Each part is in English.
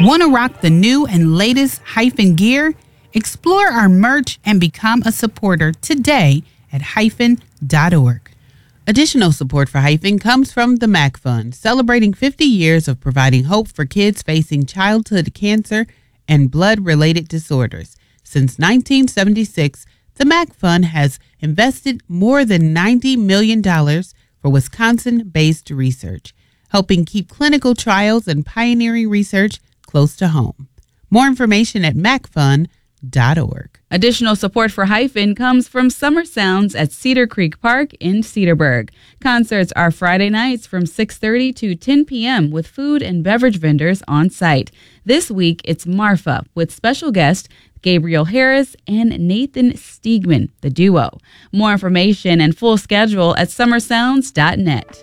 Want to rock the new and latest Hyphen gear? Explore our merch and become a supporter today at hyphen.org. Additional support for Hyphen comes from the MAC Fund, celebrating 50 years of providing hope for kids facing childhood cancer and blood-related disorders. Since 1976, the MAC Fund has invested more than $90 million for Wisconsin-based research, helping keep clinical trials and pioneering research close to home. More information at macfund.org. Additional support for Hyphen comes from Summer Sounds at Cedar Creek Park in Cedarburg. Concerts are Friday nights from 6:30 to 10 p.m. with food and beverage vendors on site. This week, it's Marfa with special guest Gabriel Harris and Nathan Stiegman, the duo. More information and full schedule at summersounds.net.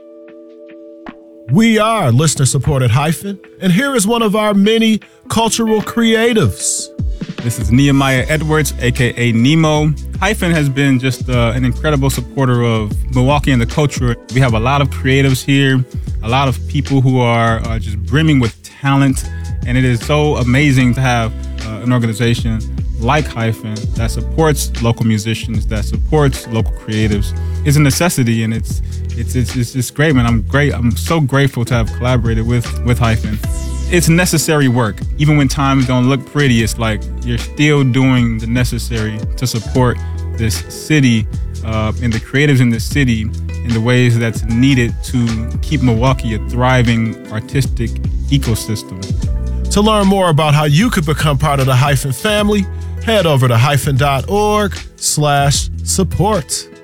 We are listener-supported Hyphen, and here is one of our many cultural creatives. This is Nehemiah Edwards, a.k.a. Nemo. Hyphen has been just an incredible supporter of Milwaukee and the culture. We have a lot of creatives here, a lot of people who are just brimming with talent, and it is so amazing to have an organization like Hyphen that supports local musicians, that supports local creatives. It's a necessity, and it's great, man. I'm so grateful to have collaborated with Hyphen. It's necessary work. Even when times don't look pretty, it's like you're still doing the necessary to support this city and the creatives in this city in the ways that's needed to keep Milwaukee a thriving artistic ecosystem. To learn more about how you could become part of the Hyphen family, head over to hyphen.org/support.